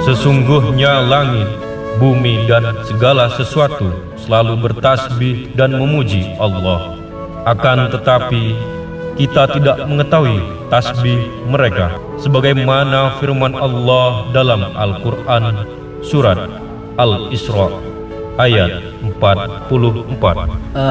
Sesungguhnya langit, bumi dan segala sesuatu selalu bertasbih dan memuji Allah. Akan tetapi kita tidak mengetahui tasbih mereka, sebagaimana firman Allah dalam Al-Quran surat Al-Isra ayat 44.